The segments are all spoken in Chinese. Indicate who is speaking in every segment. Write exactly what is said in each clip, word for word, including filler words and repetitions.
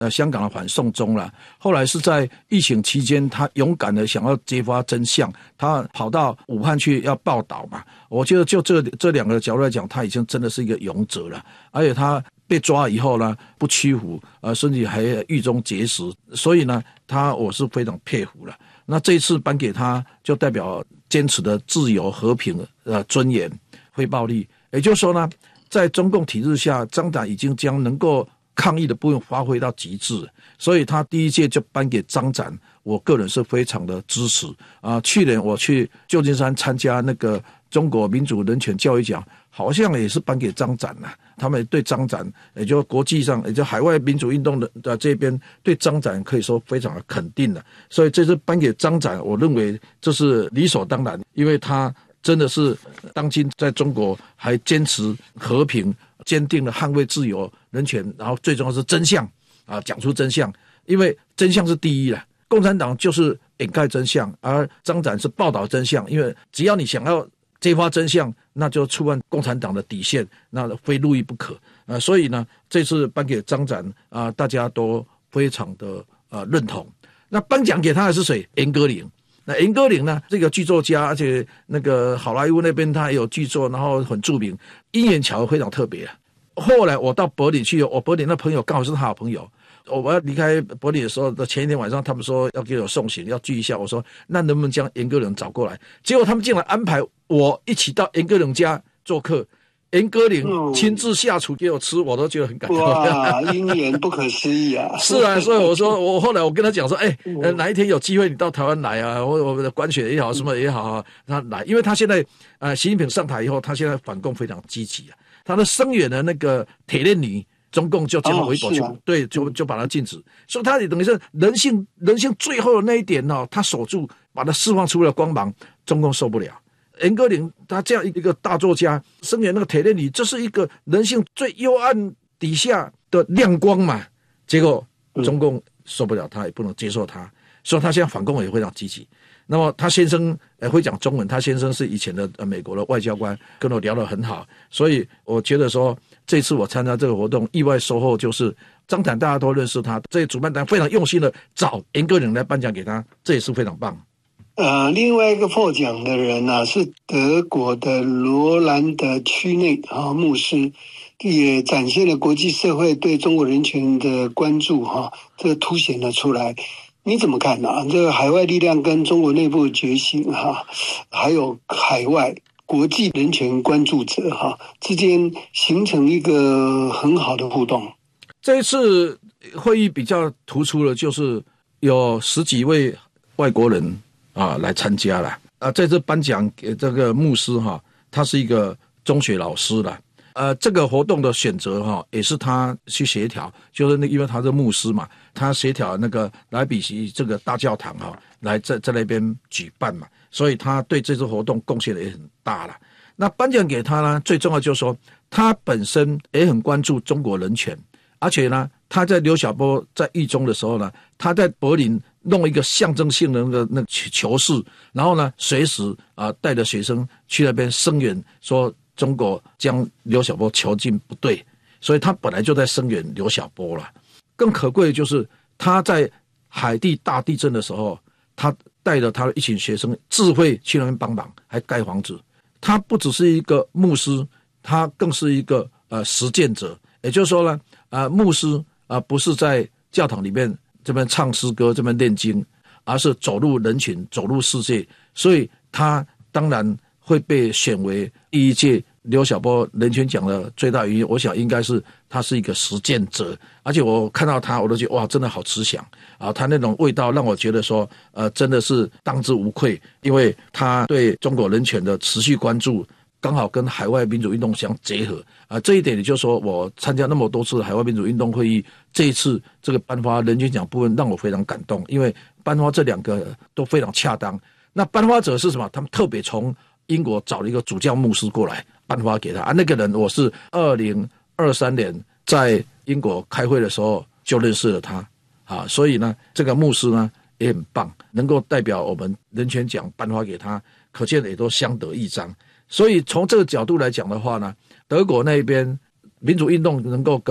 Speaker 1: 呃香港的反送中啦，后来是在疫情期间，他勇敢的想要揭发真相，他跑到武汉去要报道嘛。我觉得就这这两个角度来讲，他已经真的是一个勇者了，而且他被抓以后呢，不屈服，呃，甚至还狱中节食，所以呢，他我是非常佩服了。那这一次颁给他，就代表坚持的自由、和平、呃尊严、非暴力。也就是说呢，在中共体制下，张展已经将能够抗议的部分发挥到极致，所以他第一届就颁给张展，我个人是非常的支持啊、呃。去年我去旧金山参加那个中国民主人权教育奖，好像也是颁给张展了。他们对张展，也就国际上，也就海外民主运动的的这边对张展可以说非常的肯定了。所以这次颁给张展，我认为这是理所当然，因为他真的是当今在中国还坚持和平，坚定的捍卫自由人权，然后最重要是真相啊，讲出真相，因为真相是第一了。共产党就是掩盖真相，而张展是报道真相，因为只要你想要揭发真相，那就触犯共产党的底线，那非入狱不可啊。所以呢，这次颁给张展啊，大家都非常的呃认同。那颁奖给他的是谁？严歌苓。那严歌苓呢，这个剧作家，而且那个好莱坞那边他也有剧作，然后很著名，因缘巧合非常特别。后来我到柏林去，我柏林的朋友刚好是他好朋友。我要离开柏林的时候的前一天晚上，他们说要给我送行，要聚一下。我说那能不能将严歌苓找过来？结果他们竟然安排我一起到严歌苓家做客。严歌苓亲自下厨给我吃，我都觉得很感动。
Speaker 2: 哇，因缘不可思议啊！
Speaker 1: 是啊，所以我说，我后来我跟他讲说，哎、欸，哪一天有机会你到台湾来啊，或我们的管选也好，什么也好啊，他来，因为他现在呃，习近平上台以后，他现在反共非常积极啊，他的声援的那个铁链女。中共就将他微博去、哦啊、对，就就把他禁止，所以他也等于是人性人性最后的那一点哦，他守住，把他释放出了光芒，中共受不了。严歌苓他这样一个大作家，声援那个铁链女，这是一个人性最幽暗底下的亮光嘛。结果中共受不了他，也不能接受他，所以他现在反共也非常积极。那么他先生呃会讲中文，他先生是以前的呃美国的外交官，跟我聊得很好，所以我觉得说这次我参加这个活动，意外收获就是张展大家都认识他，这些主办单非常用心的找严歌苓来颁奖给他，这也是非常棒。
Speaker 2: 呃，另外一个获奖的人啊，是德国的罗兰德区内啊牧师，也展现了国际社会对中国人权的关注哈、啊，这凸显了出来。你怎么看呢、啊？这个海外力量跟中国内部的觉醒哈、啊，还有海外国际人权关注者哈、啊、之间形成一个很好的互动。
Speaker 1: 这一次会议比较突出的就是有十几位外国人啊来参加了啊，这次颁奖给这个牧师哈、啊，他是一个中学老师了。呃，这个活动的选择哈、哦，也是他去协调，就是那因为他是牧师嘛，他协调那个莱比锡这个大教堂哈、哦，来在在那边举办嘛，所以他对这次活动贡献也很大了。那颁奖给他呢，最重要就是说，他本身也很关注中国人权，而且呢，他在刘晓波在狱中的时候呢，他在柏林弄一个象征性的那个那球室，然后呢，随时啊、呃、带着学生去那边声援说。中国将刘晓波囚禁不对，所以他本来就在声援刘晓波了。更可贵的就是他在海地大地震的时候，他带着他的一群学生自费去那边帮忙，还盖房子。他不只是一个牧师，他更是一个呃实践者。也就是说呢，呃，牧师啊、呃、不是在教堂里面这边唱诗歌、这边念经，而是走入人群、走入世界，所以他当然会被选为第一届刘晓波人权奖的最大原因，我想应该是他是一个实践者，而且我看到他，我都觉得哇，真的好慈祥啊！他那种味道让我觉得说，呃，真的是当之无愧，因为他对中国人权的持续关注，刚好跟海外民主运动相结合啊。这一点也就是说，我参加那么多次海外民主运动会议，这一次这个颁发人权奖部分让我非常感动，因为颁发这两个都非常恰当。那颁发者是什么？他们特别从英国找了一个主教牧师过来颁发给他啊，那个人我是二零二三年在英国开会的时候就认识了他啊，所以呢，这个牧师呢也很棒，能够代表我们人权奖颁发给他，可见也都相得益彰。所以从这个角度来讲的话呢，德国那边民主运动能够跟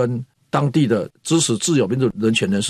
Speaker 1: 当地的支持自由民主人权人士